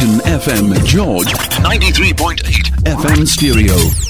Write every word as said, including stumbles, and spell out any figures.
Eden F M George, ninety-three point eight F M stereo.